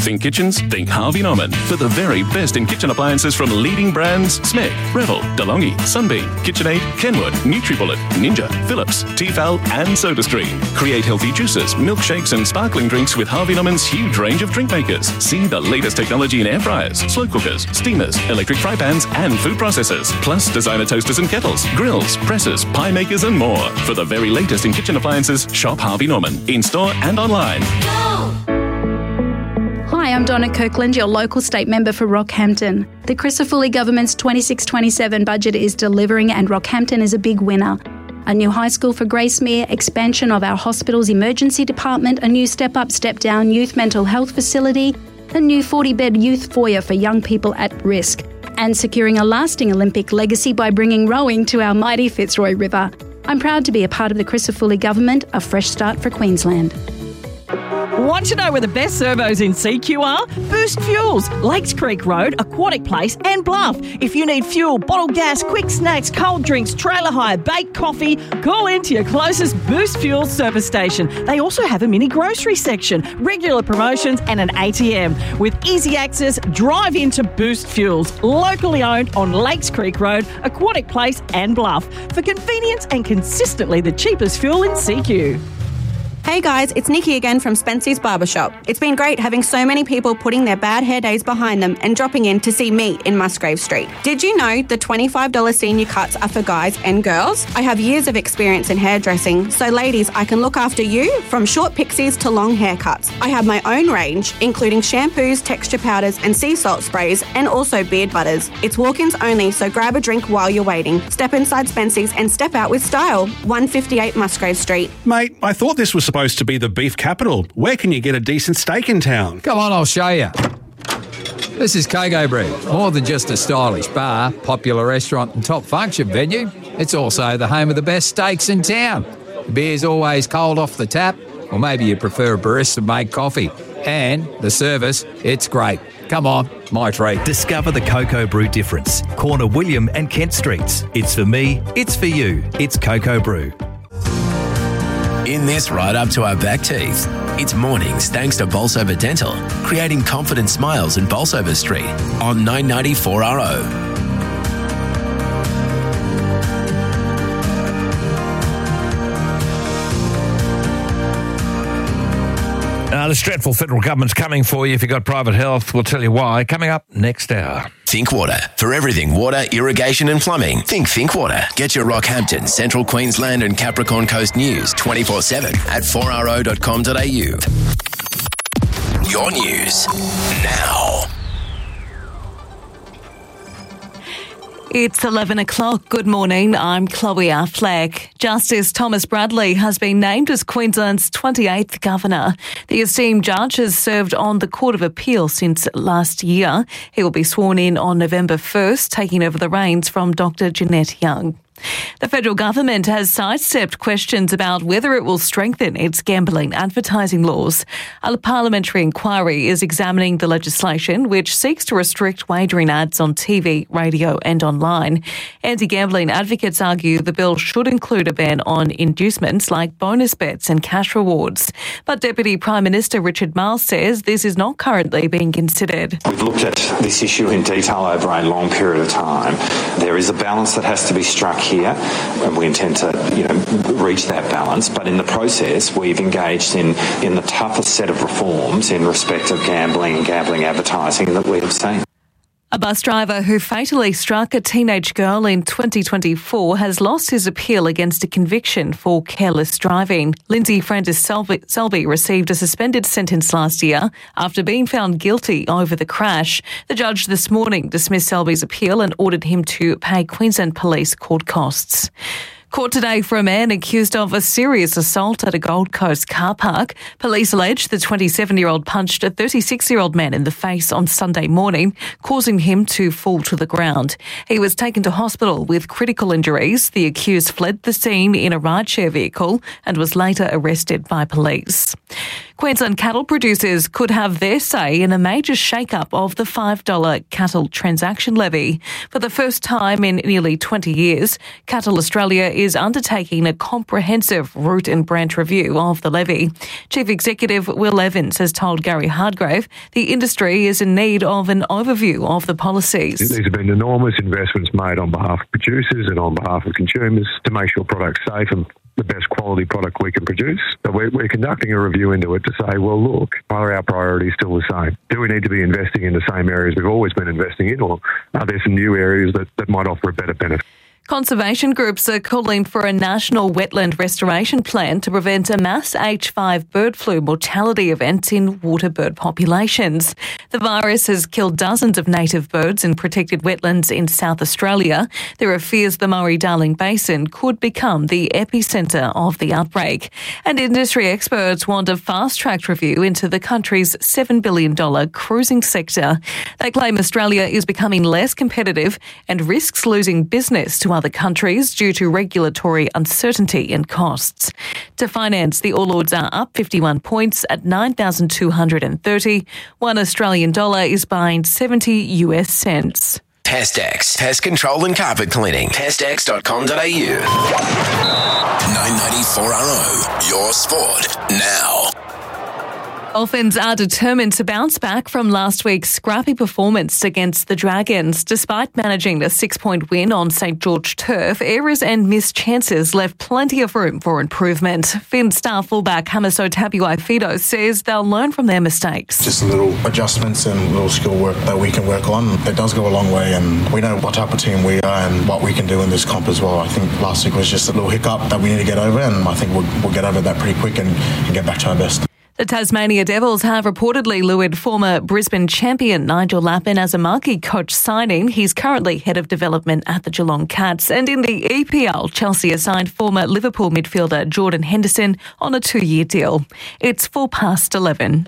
Think kitchens? Think Harvey Norman. For the very best in kitchen appliances from leading brands Smeg, Revel, DeLonghi, Sunbeam, KitchenAid, Kenwood, NutriBullet, Ninja, Philips, Tefal and SodaStream. Create healthy juices, milkshakes and sparkling drinks with Harvey Norman's huge range of drink makers. See the latest technology in air fryers, slow cookers, steamers, electric fry pans and food processors. Plus designer toasters and kettles, grills, presses, pie makers and more. For the very latest in kitchen appliances, shop Harvey Norman. In-store and online. Hi, I'm Donna Kirkland, your local state member for Rockhampton. The Crisafulli government's 26-27 budget is delivering and Rockhampton is a big winner. A new high school for Gracemere, expansion of our hospital's emergency department, a new step-up, step-down youth mental health facility, a new 40-bed youth foyer for young people at risk, and securing a lasting Olympic legacy by bringing rowing to our mighty Fitzroy River. I'm proud to be a part of the Crisafulli government, a fresh start for Queensland. Want to know where the best servos in CQ are? Boost Fuels, Lakes Creek Road, Aquatic Place and Bluff. If you need fuel, bottled gas, quick snacks, cold drinks, trailer hire, baked coffee, call into your closest Boost Fuels service station. They also have a mini grocery section, regular promotions and an ATM. With easy access, drive into Boost Fuels, locally owned on Lakes Creek Road, Aquatic Place and Bluff. For convenience and consistently the cheapest fuel in CQ. Hey guys, it's Nikki again from Spency's Barbershop. It's been great having so many people putting their bad hair days behind them and dropping in to see me in Musgrave Street. Did you know the $25 senior cuts are for guys and girls? I have years of experience in hairdressing, so ladies, I can look after you from short pixies to long haircuts. I have my own range, including shampoos, texture powders and sea salt sprays, and also beard butters. It's walk-ins only, so grab a drink while you're waiting. Step inside Spency's and step out with style. 158 Musgrave Street. Mate, I thought this was supposed to be the beef capital. Where can you get a decent steak in town? Come on, I'll show you. This is Coco Bread. More than just a stylish bar, popular restaurant and top function venue, it's also the home of the best steaks in town. The beer's always cold off the tap, or maybe you prefer a barista-made coffee. And the service, it's great. Come on, my treat. Discover the Coco Brew difference. Corner William and Kent Streets. It's for me, it's for you. It's Coco Brew. In this right up to our back teeth. It's mornings thanks to Bolsover Dental, creating confident smiles in Bolsover Street on 994 RO. The dreadful federal government's coming for you if you've got private health. We'll tell you why. Coming up next hour. Think Water. For everything water, irrigation and plumbing, think Water. Get your Rockhampton, Central Queensland and Capricorn Coast news 24/7 at 4ro.com.au. Your news now. It's 11 o'clock. Good morning. I'm Chloe Affleck. Justice Thomas Bradley has been named as Queensland's 28th Governor. The esteemed judge has served on the Court of Appeal since last year. He will be sworn in on November 1st, taking over the reins from Dr. Jeanette Young. The federal government has sidestepped questions about whether it will strengthen its gambling advertising laws. A parliamentary inquiry is examining the legislation which seeks to restrict wagering ads on TV, radio and online. Anti-gambling advocates argue the bill should include a ban on inducements like bonus bets and cash rewards. But Deputy Prime Minister Richard Marles says this is not currently being considered. We've looked at this issue in detail over a long period of time. There is a balance that has to be struck here, and we intend to, reach that balance. But in the process, we've engaged in the toughest set of reforms in respect of gambling and gambling advertising that we have seen. A bus driver who fatally struck a teenage girl in 2024 has lost his appeal against a conviction for careless driving. Lindsay Francis Selby received a suspended sentence last year after being found guilty over the crash. The judge this morning dismissed Selby's appeal and ordered him to pay Queensland Police court costs. Court today for a man accused of a serious assault at a Gold Coast car park. Police allege the 27-year-old punched a 36-year-old man in the face on Sunday morning, causing him to fall to the ground. He was taken to hospital with critical injuries. The accused fled the scene in a rideshare vehicle and was later arrested by police. Queensland cattle producers could have their say in a major shake-up of the $5 cattle transaction levy. For the first time in nearly 20 years, Cattle Australia is undertaking a comprehensive root and branch review of the levy. Chief Executive Will Evans has told Gary Hardgrave the industry is in need of an overview of the policies. These have been enormous investments made on behalf of producers and on behalf of consumers to make sure product's safe and the best quality product we can produce. So we're conducting a review into it to say, well, look, are our priorities still the same? Do we need to be investing in the same areas we've always been investing in, or are there some new areas that might offer a better benefit? Conservation groups are calling for a national wetland restoration plan to prevent a mass H5 bird flu mortality event in water bird populations. The virus has killed dozens of native birds in protected wetlands in South Australia. There are fears the Murray-Darling Basin could become the epicentre of the outbreak. And industry experts want a fast-tracked review into the country's $7 billion cruising sector. They claim Australia is becoming less competitive and risks losing business to other countries due to regulatory uncertainty and costs. To finance, the All Ords are up 51 points at 9,230. $1 Australian is buying 70 US cents. Pestex, pest control and carpet cleaning. Pestex.com.au. 994RO, your sport now. Dolphins are determined to bounce back from last week's scrappy performance against the Dragons. Despite managing the 6-point win on St George turf, errors and missed chances left plenty of room for improvement. Finn star fullback Hamiso Tabuai-Fidow says they'll learn from their mistakes. Just little adjustments and little skill work that we can work on. It does go a long way, and we know what type of team we are and what we can do in this comp as well. I think last week was just a little hiccup that we need to get over, and I think we'll get over that pretty quick and get back to our best. The Tasmania Devils have reportedly lured former Brisbane champion Nigel Lappin as a marquee coach signing. He's currently head of development at the Geelong Cats. And in the EPL, Chelsea has signed former Liverpool midfielder Jordan Henderson on a 2-year deal. It's 11:04.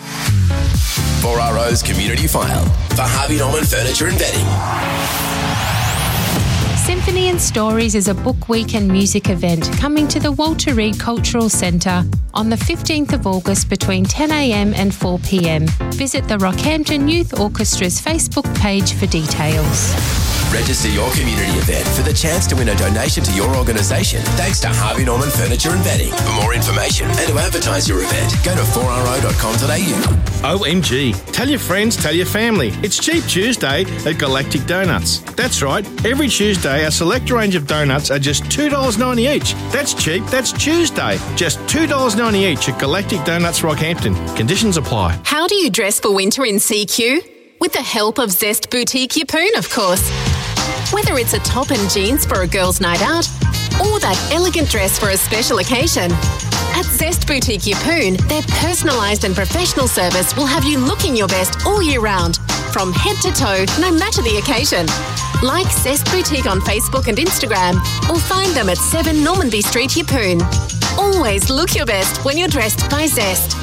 4RO's Community File for Harvey Norman Furniture and Bedding. Symphony and Stories is a book week and music event coming to the Walter Reed Cultural Centre on the 15th of August between 10am and 4pm. Visit the Rockhampton Youth Orchestra's Facebook page for details. Register your community event for the chance to win a donation to your organisation thanks to Harvey Norman Furniture and Bedding. For more information and to advertise your event, go to 4ro.com.au. OMG. Tell your friends, tell your family. It's Cheap Tuesday at Galactic Donuts. That's right. Every Tuesday, a select range of donuts are just $2.90 each. That's cheap. That's Tuesday. Just $2.90 each at Galactic Donuts Rockhampton. Conditions apply. How do you dress for winter in CQ? With the help of Zest Boutique Yeppoon, of course. Whether it's a top and jeans for a girl's night out or that elegant dress for a special occasion, at Zest Boutique Yeppoon, their personalised and professional service will have you looking your best all year round, from head to toe, no matter the occasion. Like Zest Boutique on Facebook and Instagram, or find them at 7 Normanby Street, Yeppoon. Always look your best when you're dressed by Zest.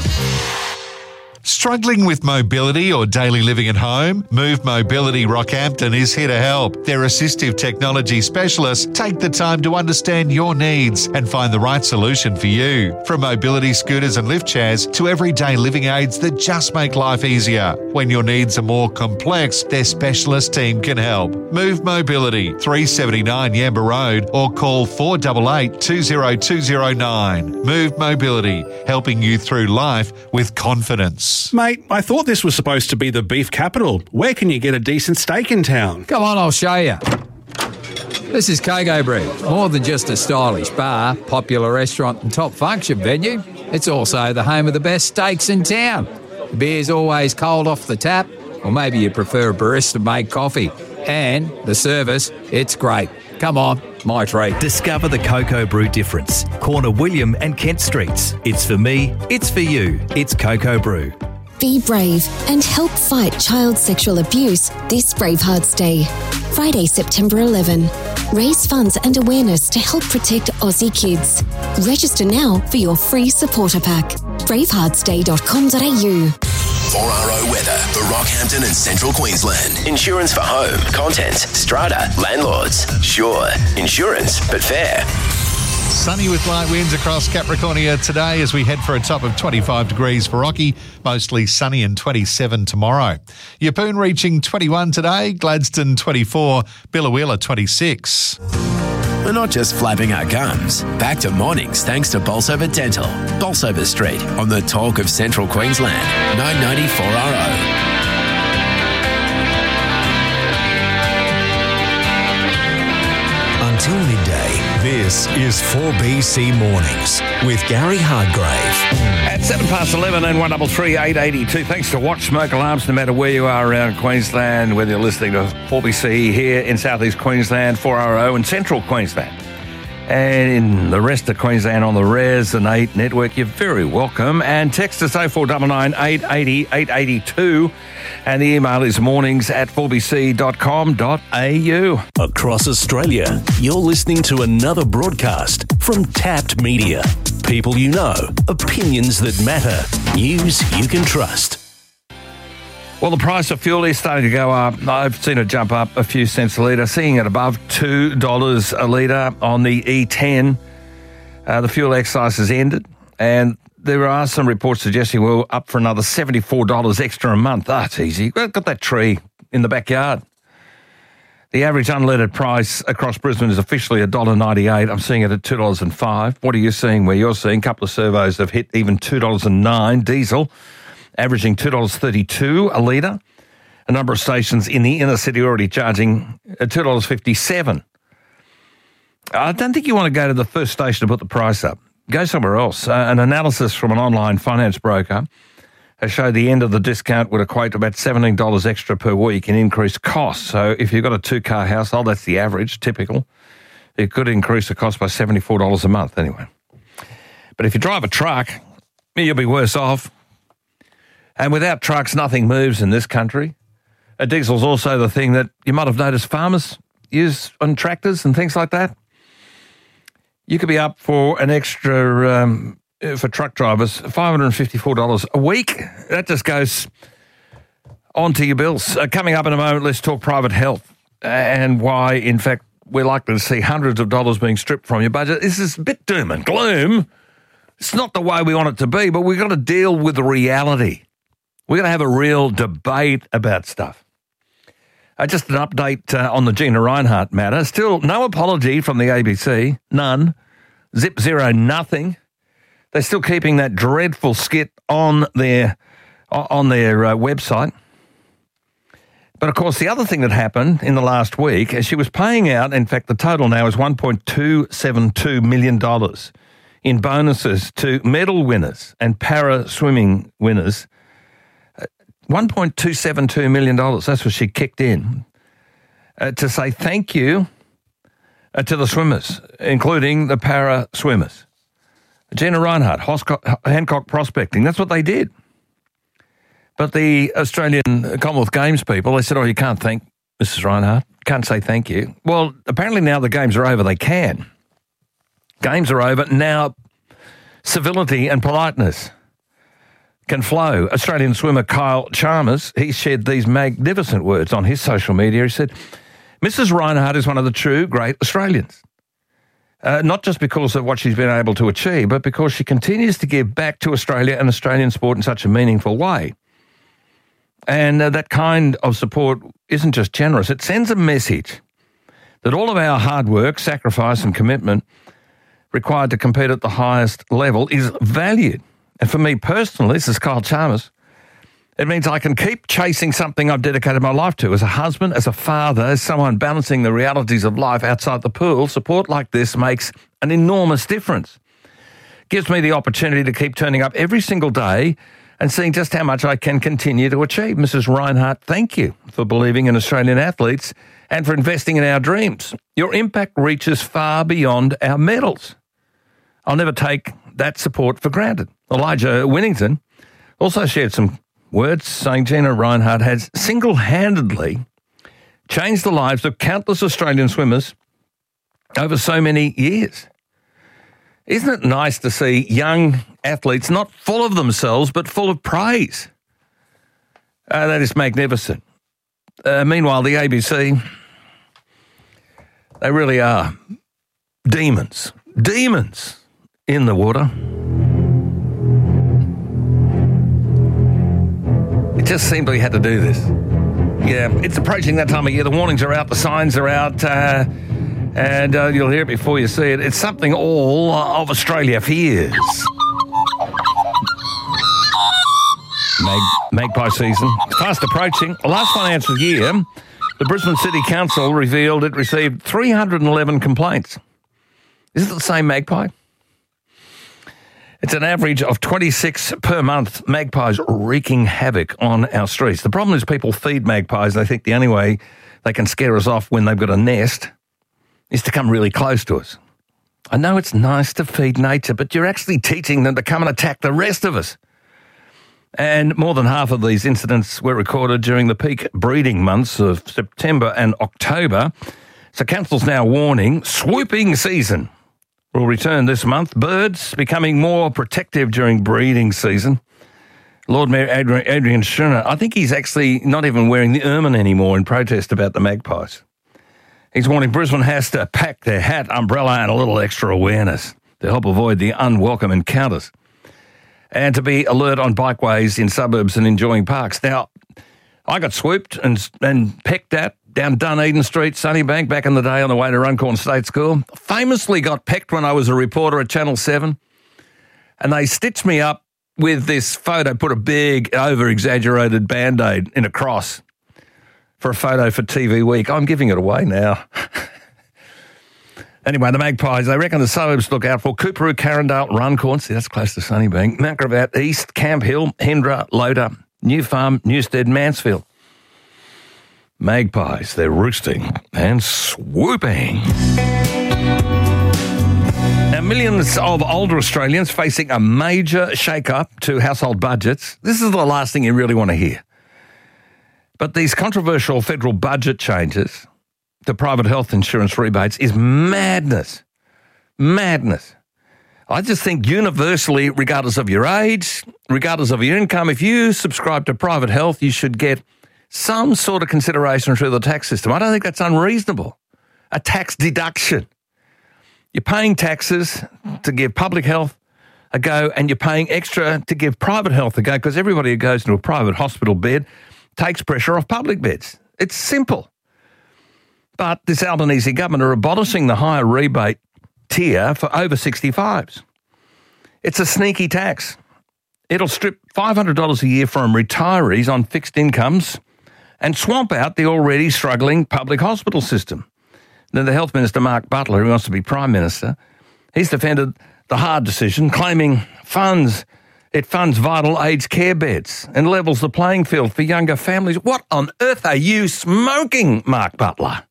Struggling with mobility or daily living at home? Move Mobility Rockhampton is here to help. Their assistive technology specialists take the time to understand your needs and find the right solution for you. From mobility scooters and lift chairs to everyday living aids that just make life easier. When your needs are more complex, their specialist team can help. Move Mobility, 379 Yamba Road, or call 488 20209. Move Mobility, helping you through life with confidence. Mate, I thought this was supposed to be the beef capital. Where can you get a decent steak in town? Come on, I'll show you. This is Kogo Breed. More than just a stylish bar, popular restaurant and top function venue, it's also the home of the best steaks in town. The beer's always cold off the tap, or maybe you prefer a barista-made coffee. And the service, it's great. Come on, my treat. Discover the Cocoa Brew difference. Corner William and Kent Streets. It's for me, it's for you. It's Cocoa Brew. Be brave and help fight child sexual abuse this Bravehearts Day. Friday, September 11. Raise funds and awareness to help protect Aussie kids. Register now for your free supporter pack. braveheartsday.com.au. 4RO weather for Rockhampton and Central Queensland. Insurance for home, contents, strata, landlords. Sure, insurance, but fair. Sunny with light winds across Capricornia today as we head for a top of 25 degrees for Rocky. Mostly sunny and 27 tomorrow. Yeppoon reaching 21 today. Gladstone 24. Billawheeler 26. We're not just flapping our gums. Back to mornings thanks to Bolsover Dental. Bolsover Street on the talk of Central Queensland. 994RO. Until midday, this is 4BC Mornings with Gary Hardgrave. At 11:07 and 133 882. Thanks to Watch Smoke Alarms, no matter where you are around Queensland, whether you're listening to 4BC here in southeast Queensland, 4RO in central Queensland, and in the rest of Queensland on the Resonate network, you're very welcome. And text us 0499 880 882. And the email is mornings@4bc.com.au. Across Australia, you're listening to another broadcast from Tapped Media. People you know, opinions that matter, news you can trust. Well, the price of fuel is starting to go up. I've seen it jump up a few cents a litre, seeing it above $2 a litre on the E10. The fuel excise has ended, and there are some reports suggesting we're up for another $74 extra a month. That's easy. We've got that tree in the backyard. The average unleaded price across Brisbane is officially $1.98. I'm seeing it at $2.05. What are you seeing where you're seeing? A couple of servos have hit even $2.09. Diesel averaging $2.32 a litre. A number of stations in the inner city already charging $2.57. I don't think you want to go to the first station to put the price up. Go somewhere else. An analysis from an online finance broker has showed the end of the discount would equate to about $17 extra per week in increased costs. So if you've got a two-car household, that's the average, typical. It could increase the cost by $74 a month anyway. But if you drive a truck, you'll be worse off. And without trucks, nothing moves in this country. Diesel's also the thing that you might have noticed farmers use on tractors and things like that. You could be up for an extra, for truck drivers, $554 a week. That just goes onto your bills. Coming up in a moment, let's talk private health and why, in fact, we're likely to see hundreds of dollars being stripped from your budget. This is a bit doom and gloom. It's not the way we want it to be, but we've got to deal with the reality. We've got to have a real debate about stuff. Just an update on the Gina Rinehart matter. Still no apology from the ABC. None. Zip, zero, nothing. They're still keeping that dreadful skit on their website. But, of course, the other thing that happened in the last week is she was paying out, in fact, the total now is $1.272 million in bonuses to medal winners and para-swimming winners. $1.272 million, that's what she kicked in to say thank you to the swimmers, including the para-swimmers. Gina Rinehart, Hancock Prospecting, that's what they did. But the Australian Commonwealth Games people, they said, you can't thank Mrs. Rinehart, can't say thank you. Well, apparently now the games are over, they can. Games are over, now civility and politeness can flow. Australian swimmer Kyle Chalmers, he shared these magnificent words on his social media. He said, Mrs. Rinehart is one of the true great Australians. Not just because of what she's been able to achieve, but because she continues to give back to Australia and Australian sport in such a meaningful way. And that kind of support isn't just generous. It sends a message that all of our hard work, sacrifice and commitment required to compete at the highest level is valued. And for me personally, this is Kyle Chalmers, it means I can keep chasing something I've dedicated my life to. As a husband, as a father, as someone balancing the realities of life outside the pool, support like this makes an enormous difference. Gives me the opportunity to keep turning up every single day and seeing just how much I can continue to achieve. Mrs. Rinehart, thank you for believing in Australian athletes and for investing in our dreams. Your impact reaches far beyond our medals. I'll never take that support for granted. Elijah Winnington also shared some words saying Gina Rinehart has single-handedly changed the lives of countless Australian swimmers over so many years. Isn't it nice to see young athletes not full of themselves but full of praise? That is magnificent. Meanwhile, the ABC, they really are demons demons in the water. It just simply had to do this. Yeah, it's approaching that time of year. The warnings are out, the signs are out, and you'll hear it before you see it. It's something all of Australia fears. Magpie season fast approaching. Last financial year, the Brisbane City Council revealed it received 311 complaints. Is it the same magpie? It's an average of 26 per month. Magpies wreaking havoc on our streets. The problem is people feed magpies. They think the only way they can scare us off when they've got a nest is to come really close to us. I know it's nice to feed nature, but you're actually teaching them to come and attack the rest of us. And more than half of these incidents were recorded during the peak breeding months of September and October. So Council's now warning swooping season will return this month. Birds becoming more protective during breeding season. Lord Mayor Adrian Schrinner, I think he's actually not even wearing the ermine anymore in protest about the magpies. He's warning Brisbane has to pack their hat, umbrella and a little extra awareness to help avoid the unwelcome encounters and to be alert on bikeways in suburbs and enjoying parks. Now, I got swooped and pecked at down Dunedin Street, Sunnybank, back in the day on the way to Runcorn State School. Famously got pecked when I was a reporter at Channel 7. And they stitched me up with this photo, put a big, over-exaggerated Band-Aid in a cross for a photo for TV Week. I'm giving it away now. Anyway, the magpies, they reckon the suburbs to look out for Coorparoo, Carindale, Runcorn, see, that's close to Sunnybank, Mount Gravatt, East, Camp Hill, Hendra, Loda, New Farm, Newstead, Mansfield. Magpies, they're roosting and swooping. Now, millions of older Australians facing a major shake-up to household budgets. This is the last thing you really want to hear. But these controversial federal budget changes to private health insurance rebates is madness. Madness. I just think universally, regardless of your age, regardless of your income, if you subscribe to private health, you should get some sort of consideration through the tax system. I don't think that's unreasonable. A tax deduction. You're paying taxes to give public health a go, and you're paying extra to give private health a go, because everybody who goes into a private hospital bed takes pressure off public beds. It's simple. But this Albanese government are abolishing the higher rebate tier for over 65s. It's a sneaky tax. It'll strip $500 a year from retirees on fixed incomes and swamp out the already struggling public hospital system. Now, the Health Minister, Mark Butler, who wants to be Prime Minister, he's defended the hard decision, claiming it funds vital aged care beds and levels the playing field for younger families. What on earth are you smoking, Mark Butler?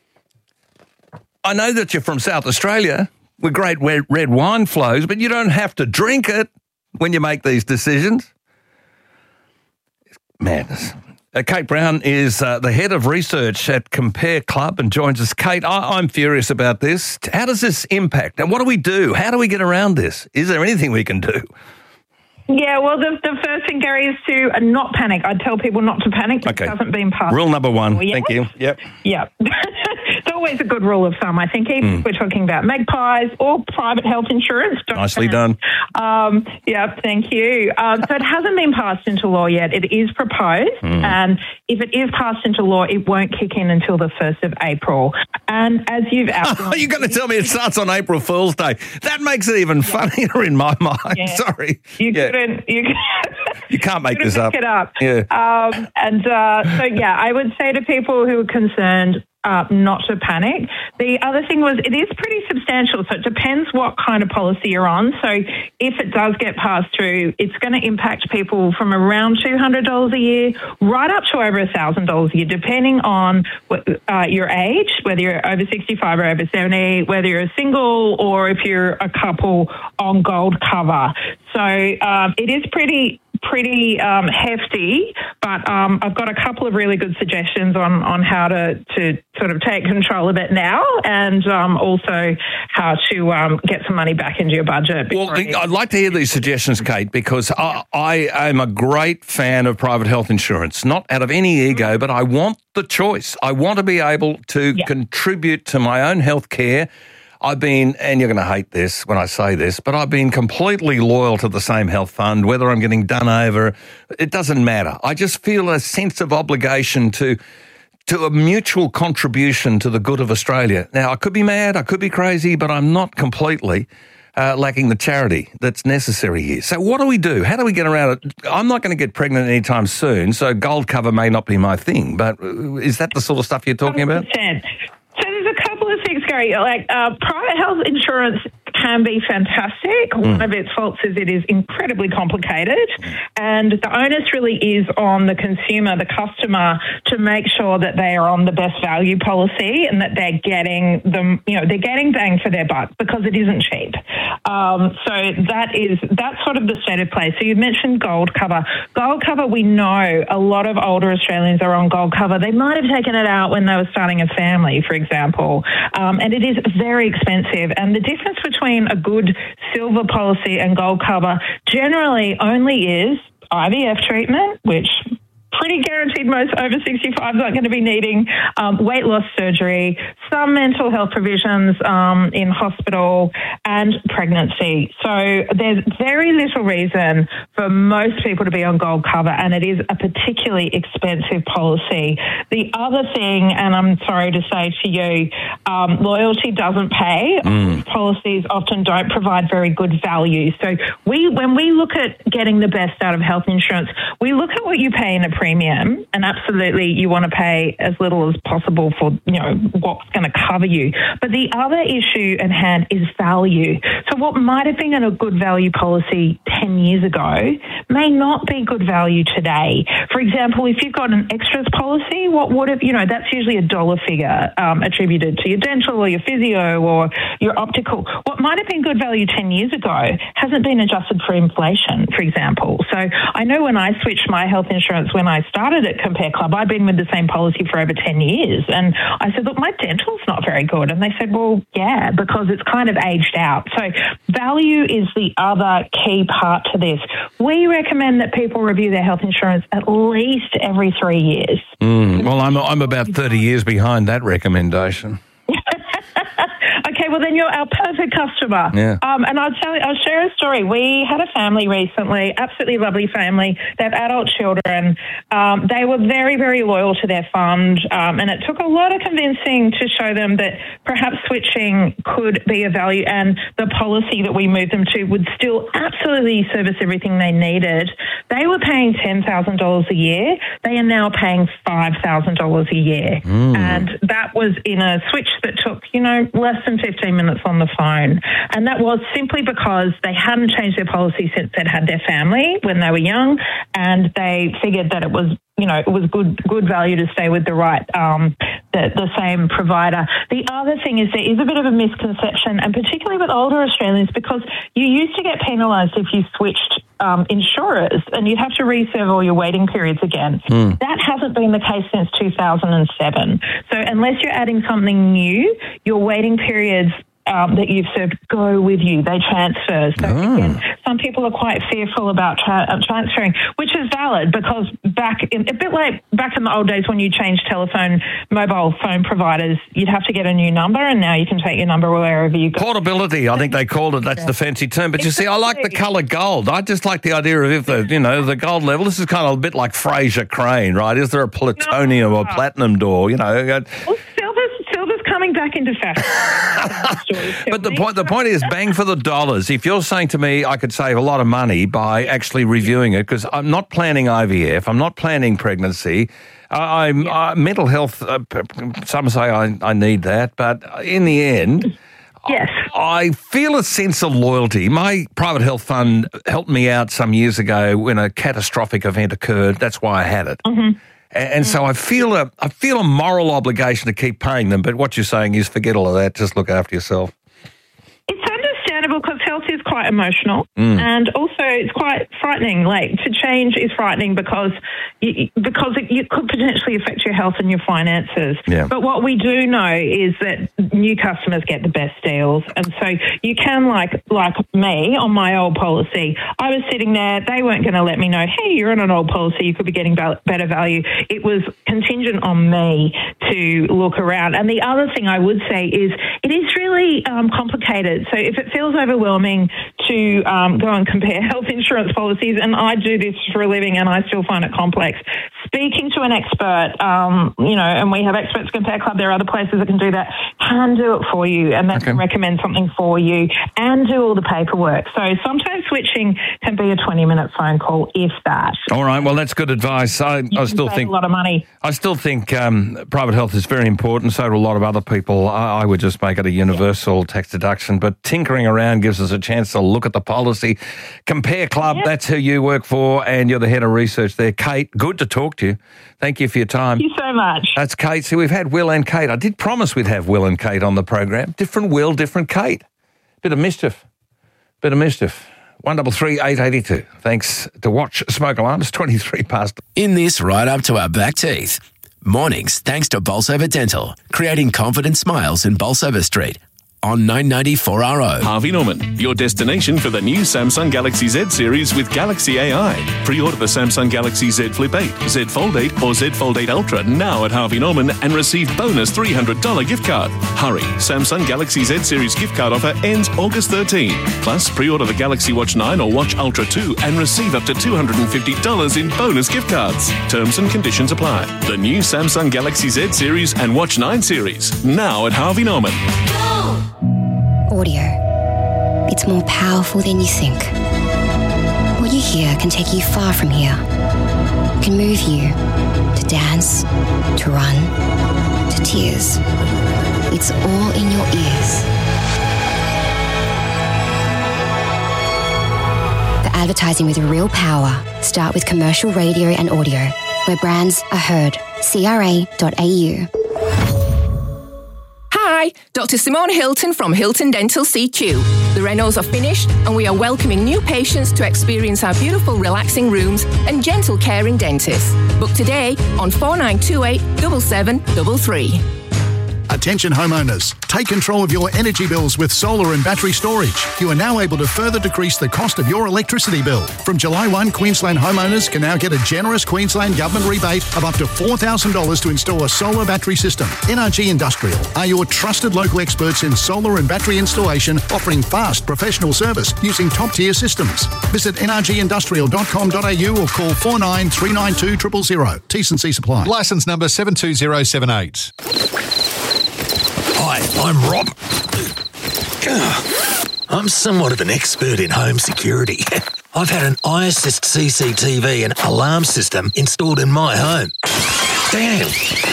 I know that you're from South Australia, where great red wine flows, but you don't have to drink it when you make these decisions. It's madness. Kate Brown is the head of research at Compare Club and joins us. Kate, I'm furious about this. How does this impact? And what do we do? How do we get around this? Is there anything we can do? Yeah, well, the first thing, Gary, is to not panic. I'd tell people not to panic. It hasn't been passed. Rule number one. Thank you. Yep. Yeah. It's always a good rule of thumb, I think, even if we're talking about magpies or private health insurance. Nicely done. Yeah, thank you. So it hasn't been passed into law yet. It is proposed, and if it is passed into law, it won't kick in until the 1st of April. And as you've outlined... You're going to tell me it starts on April Fool's Day. That makes it even funnier in my mind. Yeah. Sorry. You can't make this up. Pick it up. Yeah. I would say to people who are concerned, not to panic. The other thing was it is pretty substantial, so it depends what kind of policy you're on. So if it does get passed through, it's going to impact people from around $200 a year right up to over $1,000 a year, depending on your age, whether you're over 65 or over 70, whether you're a single or if you're a couple on gold cover. So it is pretty hefty, but I've got a couple of really good suggestions on how to sort of take control of it now, and also how to get some money back into your budget. Well, I'd like to hear these suggestions, Kate, because I am a great fan of private health insurance, not out of any ego, but I want the choice. I want to be able to contribute to my own health care. I've been, and you're going to hate this when I say this, but I've been completely loyal to the same health fund, whether I'm getting done over, it doesn't matter. I just feel a sense of obligation to a mutual contribution to the good of Australia. Now, I could be mad, I could be crazy, but I'm not completely lacking the charity that's necessary here. So what do we do? How do we get around it? I'm not going to get pregnant anytime soon, so gold cover may not be my thing, but is that the sort of stuff you're talking about? 100%. So there's a couple of things, Gary. Like private health insurance can be fantastic. One of its faults is it is incredibly complicated, and the onus really is on the consumer, the customer, to make sure that they are on the best value policy and that they're getting them, they're getting bang for their buck, because it isn't cheap. So that's sort of the state of play. So you mentioned gold cover. Gold cover, we know a lot of older Australians are on gold cover. They might have taken it out when they were starting a family, for example, and it is very expensive. And the difference between a good silver policy and gold cover generally only is IVF treatment, which pretty guaranteed most over 65s aren't going to be needing, weight loss surgery, some mental health provisions in hospital, and pregnancy. So there's very little reason for most people to be on gold cover, and it is a particularly expensive policy. The other thing, and I'm sorry to say to you, loyalty doesn't pay. Policies often don't provide very good value. So when we look at getting the best out of health insurance, we look at what you pay in a premium, and absolutely you want to pay as little as possible for what's going to cover you. But the other issue at hand is value. So what might have been a good value policy 10 years ago may not be good value today. For example, if you've got an extras policy, what would have, that's usually a dollar figure attributed to your dental or your physio or your optical. What might have been good value 10 years ago hasn't been adjusted for inflation, for example. So I know when I switched my health insurance when I started at Compare Club, I'd been with the same policy for over 10 years. And I said, look, my dental's not very good. And they said, well, yeah, because it's kind of aged out. So value is the other key part to this. We recommend that people review their health insurance at least every 3 years. Well, I'm about 30 years behind that recommendation. Okay, well then you're our perfect customer. Yeah. And I'll share a story. We had a family recently, absolutely lovely family. They have adult children. They were very, very loyal to their fund, and it took a lot of convincing to show them that perhaps switching could be a value, and the policy that we moved them to would still absolutely service everything they needed. They were paying $10,000 a year. They are now paying $5,000 a year. And that was in a switch that took, less than 15 minutes on the phone. And that was simply because they hadn't changed their policy since they'd had their family when they were young, and they figured that it was good value to stay with the right, the same provider. The other thing is there is a bit of a misconception, and particularly with older Australians, because you used to get penalised if you switched insurers, and you'd have to reserve all your waiting periods again. That hasn't been the case since 2007. So unless you're adding something new, your waiting periods that you've served go with you. They transfer. So again, some people are quite fearful about transferring, which is valid, because back in the old days when you changed mobile phone providers, you'd have to get a new number, and now you can take your number wherever you go. Portability, I think they called it. That's the fancy term. But you see, I like the colour gold. I just like the idea of the gold level. This is kind of a bit like Fraser Crane, right? Is there a plutonium or platinum door? Silver's coming back into fashion. But the point is bang for the dollars. If you're saying to me I could save a lot of money by actually reviewing it, because I'm not planning IVF, I'm not planning pregnancy, mental health, some say I need that, but in the end, yes, I feel a sense of loyalty. My private health fund helped me out some years ago when a catastrophic event occurred. That's why I had it. And so I feel a moral obligation to keep paying them. But what you're saying is forget all of that. Just look after yourself. It's understandable because health is quite emotional, and also it's quite frightening. Like, to change is frightening because it could potentially affect your health and your finances. Yeah. But what we do know is that new customers get the best deals, and so you can, like me on my old policy, I was sitting there, they weren't going to let me know, hey, you're on an old policy, you could be getting better value. It was contingent on me to look around. And the other thing I would say is it is really really complicated. So if it feels overwhelming to go and compare health insurance policies, and I do this for a living and I still find it complex, speaking to an expert, and we have Experts Compare Club, there are other places that can do that, can do it for you, and they can recommend something for you and do all the paperwork. So sometimes switching can be a 20-minute phone call, if that. All right, well, that's good advice. I still think a lot of money. I still think private health is very important. So do a lot of other people. I would just make it a universal tax deduction. But tinkering around gives us a chance to look at the policy. Compare Club, that's who you work for, and you're the head of research there. Kate, good to talk to you. Thank you for your time. Thank you so much. That's Kate. See, we've had Will and Kate. I did promise we'd have Will and Kate on the program. Different Will, different Kate. Bit of mischief. 133 882. Thanks to Watch Smoke Alarms, 23 past. In this right up to our back teeth. Mornings thanks to Bolsover Dental, creating confident smiles in Bolsover Street. On 994RO. Harvey Norman, your destination for the new Samsung Galaxy Z series with Galaxy AI. Pre-order the Samsung Galaxy Z Flip 8, Z Fold 8 or Z Fold 8 Ultra now at Harvey Norman and receive bonus $300 gift card. Hurry, Samsung Galaxy Z series gift card offer ends August 13. Plus, pre-order the Galaxy Watch 9 or Watch Ultra 2 and receive up to $250 in bonus gift cards. Terms and conditions apply. The new Samsung Galaxy Z series and Watch 9 series now at Harvey Norman. Audio. It's more powerful than you think. What you hear can take you far from here. It can move you to dance, to run, to tears. It's all in your ears. The advertising with real power. Start with commercial radio and audio, where brands are heard. CRA.au. Hi, Dr. Simone Hilton from Hilton Dental CQ. The Renos are finished and we are welcoming new patients to experience our beautiful relaxing rooms and gentle caring dentists. Book today on 4928 7733. Attention homeowners, take control of your energy bills with solar and battery storage. You are now able to further decrease the cost of your electricity bill. From July 1, Queensland homeowners can now get a generous Queensland government rebate of up to $4,000 to install a solar battery system. NRG Industrial are your trusted local experts in solar and battery installation, offering fast professional service using top-tier systems. Visit nrgindustrial.com.au or call 49 392 000. T&C supply. Licence number 72078. Hi, I'm Rob. I'm somewhat of an expert in home security. I've had an iAssist CCTV and alarm system installed in my home. Damn.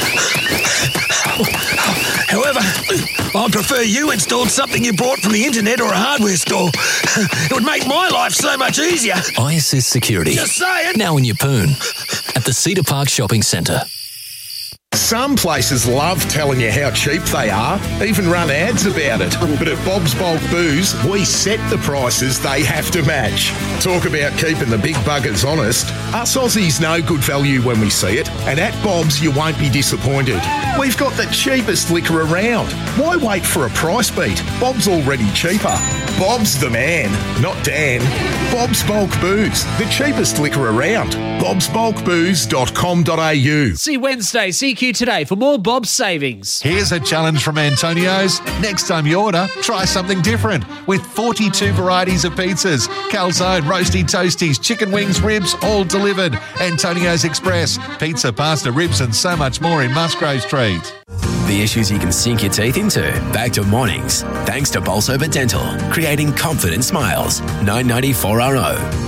However, I prefer you installed something you bought from the internet or a hardware store. It would make my life so much easier. iAssist Security. Just saying. Now in Yeppoon at the Cedar Park Shopping Centre. Some places love telling you how cheap they are, even run ads about it. But at Bob's Bulk Booze, we set the prices they have to match. Talk about keeping the big buggers honest. Us Aussies know good value when we see it, and at Bob's you won't be disappointed. We've got the cheapest liquor around. Why wait for a price beat? Bob's already cheaper. Bob's the man, not Dan. Bob's Bulk Booze, the cheapest liquor around. bobsbulkbooze.com.au. See Wednesday, CQ today for more Bob's savings. Here's a challenge from Antonio's. Next time you order, try something different with 42 varieties of pizzas, calzone, roasty toasties, chicken wings, ribs, all delivered. Antonio's Express, pizza, pasta, ribs and so much more in Musgrave Street. The issues you can sink your teeth into. Back to mornings. Thanks to Bolsover Dental, creating confident smiles. 994RO.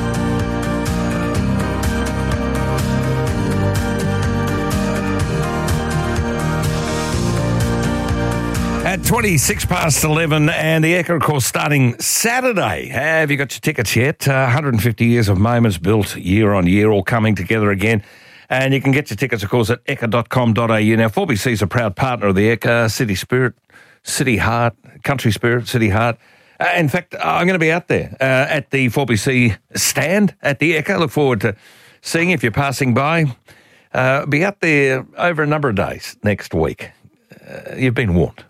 At 26 past 11, and the Ekka, of course, starting Saturday. Have you got your tickets yet? 150 years of moments built year on year, all coming together again. And you can get your tickets, of course, at ekka.com.au. Now, 4BC is a proud partner of the Ekka, City Spirit, City Heart, Country Spirit, City Heart. In fact, I'm going to be out there at the 4BC stand at the Ekka. Look forward to seeing you if you're passing by. Be out there over a number of days next week. You've been warned.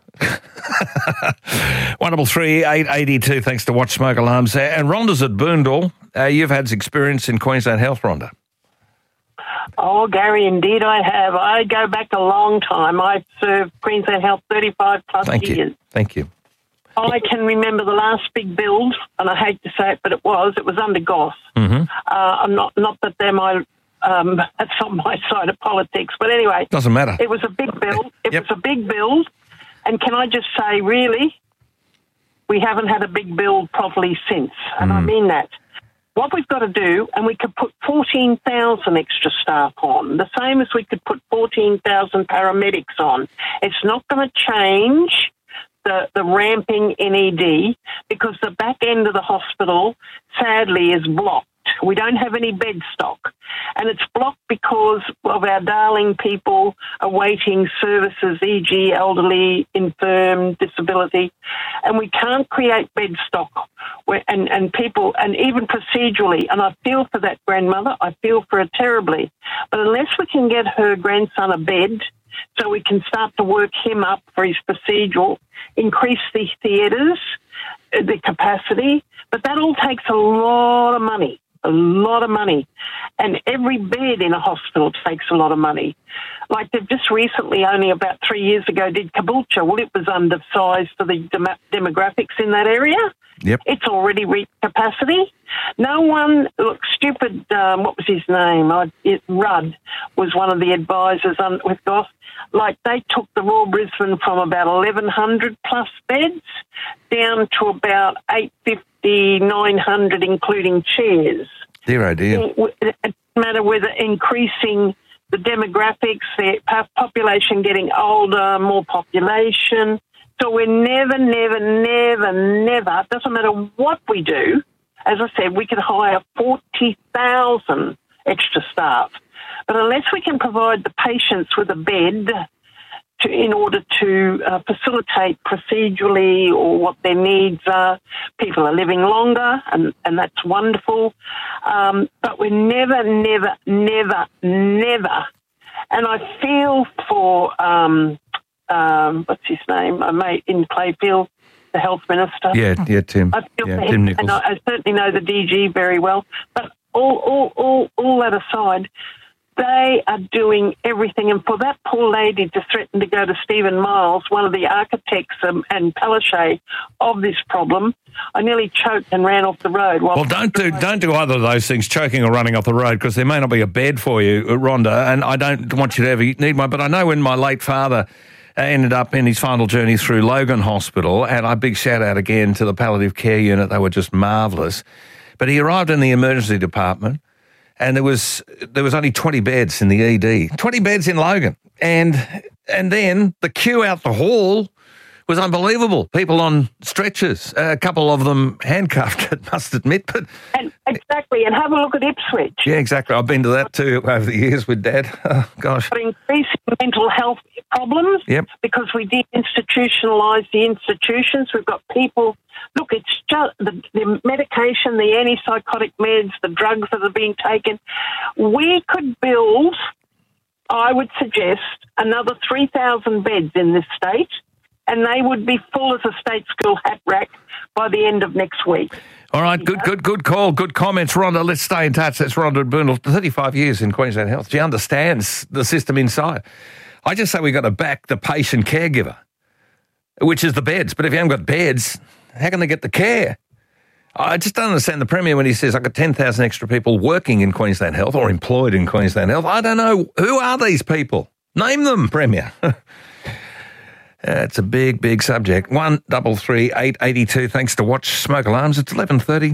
133 882, thanks to Watch Smoke Alarms. And Rhonda's at Boondall. You've had experience in Queensland Health, Rhonda. Oh, Gary, indeed I have. I go back a long time. I've served Queensland Health 35 plus years. Thank you. I can remember the last big build, and I hate to say it, but it was under Goss. Mm-hmm. Not that they're my, that's not my side of politics, but anyway. Doesn't matter. It was a big build. It was a big build, and can I just say, really, we haven't had a big build properly since, and I mean that. What we've got to do, and we could put 14,000 extra staff on, the same as we could put 14,000 paramedics on. It's not going to change the ramping NED because the back end of the hospital, sadly, is blocked. We don't have any bed stock. And it's blocked because of our darling people awaiting services, e.g. elderly, infirm, disability. And we can't create bed stock and people, and even procedurally. And I feel for that grandmother. I feel for her terribly. But unless we can get her grandson a bed so we can start to work him up for his procedural, increase the theatres, the capacity, but that all takes a lot of money. And every bed in a hospital takes a lot of money. Like they've just recently, only about 3 years ago, did Caboolture. Well, it was undersized for the demographics in that area. Yep. It's already reached capacity. No one, look, stupid, what was his name? Rudd was one of the advisors with Goss. Like they took the Royal Brisbane from about 1,100 plus beds down to about 850, 900, including chairs. Dear, oh dear. It doesn't matter whether increasing the demographics, the population getting older, more population. So we're never, it doesn't matter what we do. As I said, we could hire 40,000 extra staff. But unless we can provide the patients with a bed in order to facilitate procedurally or what their needs are, people are living longer, and that's wonderful. But we're never, and I feel for, what's his name, in Clayfield, the health minister. Yeah, Tim. I feel for Tim him, Nichols. and I certainly know the DG very well. But all that aside, they are doing everything. And for that poor lady to threaten to go to Stephen Miles, one of the architects and Palaszczuk of this problem, I nearly choked and ran off the road. Well, don't do either of those things, choking or running off the road, because there may not be a bed for you, Rhonda, and I don't want you to ever need one. But I know when my late father ended up in his final journey through Logan Hospital, and a big shout out again to the palliative care unit. They were just marvellous. But he arrived in the emergency department, and there was only 20 beds in the ED, 20 beds in Logan, and then the queue out the hall was unbelievable. People on stretchers, a couple of them handcuffed, I must admit. But exactly, and have a look at Ipswich. Yeah, exactly. I've been to that too over the years with Dad. Oh, gosh. But increasing mental health problems, because we de-institutionalise the institutions. We've got people. Look, it's just the medication, the antipsychotic meds, the drugs that are being taken. We could build, I would suggest, another 3,000 beds in this state, and they would be full as a state school hat rack by the end of next week. All right, good call, good comments, Rhonda. Let's stay in touch. That's Rhonda Boondall, 35 years in Queensland Health. She understands the system inside. I just say we've got to back the patient caregiver, which is the beds. But if you haven't got beds, how can they get the care? I just don't understand the Premier when he says I've got 10,000 extra people working in Queensland Health or employed in Queensland Health. I don't know. Who are these people? Name them, Premier. It's a big subject. 133 882. Thanks to Watch Smoke Alarms. It's 11:30.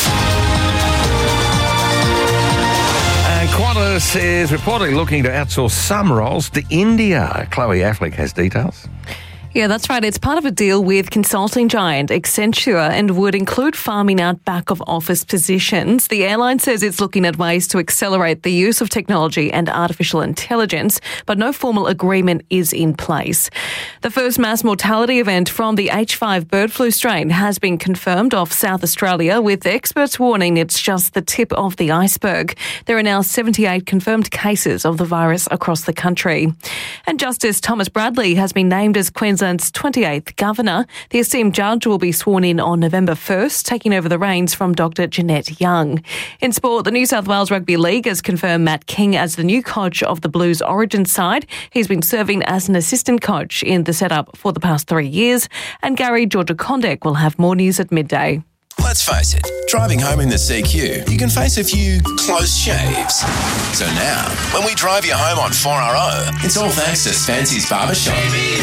And Qantas is reportedly looking to outsource some roles to India. Chloe Affleck has details. Yeah, that's right. It's part of a deal with consulting giant Accenture and would include farming out back-of-office positions. The airline says it's looking at ways to accelerate the use of technology and artificial intelligence, but no formal agreement is in place. The first mass mortality event from the H5 bird flu strain has been confirmed off South Australia, with experts warning it's just the tip of the iceberg. There are now 78 confirmed cases of the virus across the country. And Justice Thomas Bradley has been named as Queensland Queensland's 28th Governor. The esteemed judge will be sworn in on November 1st, taking over the reins from Dr Jeanette Young. In sport, the New South Wales Rugby League has confirmed Matt King as the new coach of the Blues Origin side. He's been serving as an assistant coach in the setup for the past 3 years. And Gary Georgia-Condek will have more news at midday. Let's face it, driving home in the CQ, you can face a few close shaves. So now, when we drive you home on 4RO, it's all thanks to Spency's Barbershop.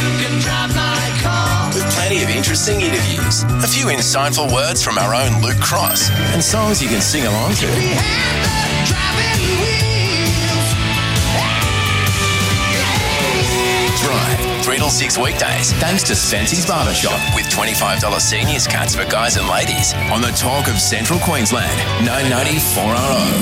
With plenty of interesting interviews, a few insightful words from our own Luke Cross, and songs you can sing along to. Drive 3 till 6 weekdays thanks to Spency's Barbershop with $25 seniors cuts for guys and ladies on the talk of Central Queensland, 990 4RO.